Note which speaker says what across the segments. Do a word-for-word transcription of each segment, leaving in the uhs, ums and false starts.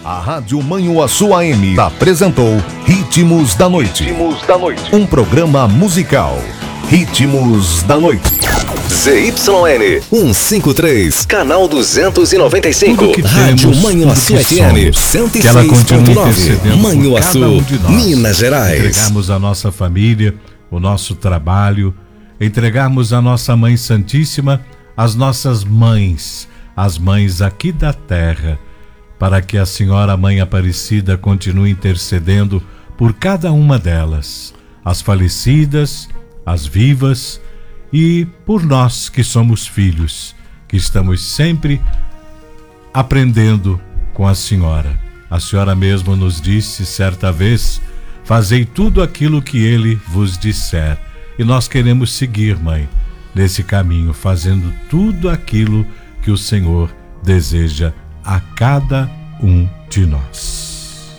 Speaker 1: A Rádio Manhuaçu A M apresentou Ritmos da Noite. Ritmos da Noite. Um programa musical. Ritmos da Noite. Z Y N cento e cinquenta e três, canal duzentos e noventa e cinco. Rádio Manhuaçu F M cento e seis ponto nove. Manhuaçu, um Minas Gerais.
Speaker 2: Entregarmos a nossa família, o nosso trabalho, entregarmos a nossa Mãe Santíssima, as nossas mães, as mães aqui da terra, para que a Senhora Mãe Aparecida continue intercedendo por cada uma delas, as falecidas, as vivas, e por nós que somos filhos, que estamos sempre aprendendo com a Senhora. A Senhora mesmo nos disse certa vez: fazei tudo aquilo que Ele vos disser. E nós queremos seguir, Mãe, nesse caminho, fazendo tudo aquilo que o Senhor deseja a cada um de nós.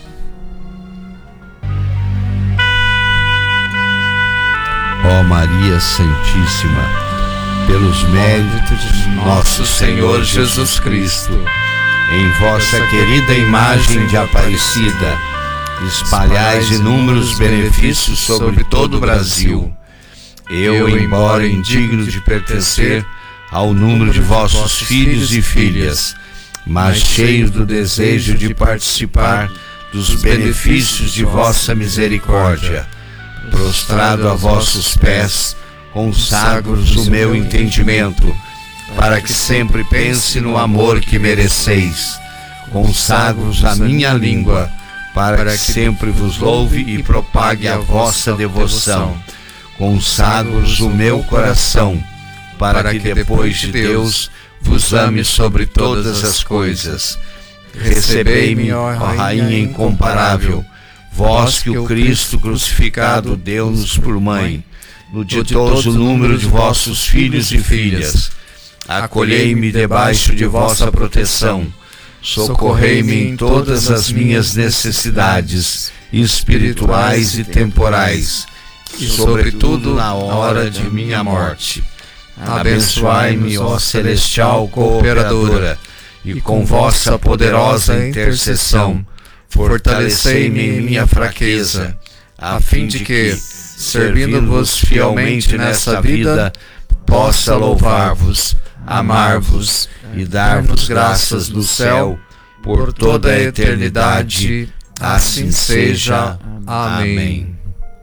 Speaker 3: Ó Maria Santíssima, pelos méritos de nosso Senhor Jesus Cristo, em vossa querida imagem de Aparecida, espalhais inúmeros benefícios sobre todo o Brasil. Eu, embora indigno de pertencer ao número de vossos filhos e filhas, mas cheio do desejo de participar dos benefícios de vossa misericórdia, prostrado a vossos pés, consagro-vos o meu entendimento, para que sempre pense no amor que mereceis. Consagro-vos a minha língua, para que sempre vos louve e propague a vossa devoção. Consagro-vos o meu coração, para que depois de Deus vos ame sobre todas as coisas. Recebei-me, ó Rainha incomparável, vós que o Cristo crucificado deu-nos por mãe, no ditoso número de vossos filhos e filhas. Acolhei-me debaixo de vossa proteção, socorrei-me em todas as minhas necessidades espirituais e temporais, e sobretudo na hora de minha morte. Abençoai-me, ó celestial cooperadora, e com vossa poderosa intercessão fortalecei-me em minha fraqueza, a fim de que, servindo-vos fielmente nessa vida, possa louvar-vos, amar-vos e dar-vos graças do céu por toda a eternidade. Assim seja. Amém.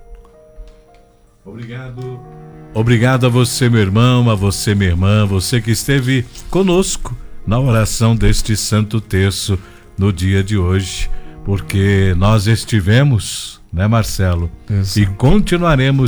Speaker 2: Obrigado. Obrigado a você, meu irmão, a você, minha irmã, você que esteve conosco na oração deste Santo Terço no dia de hoje, porque nós estivemos, né, Marcelo? Exato. E continuaremos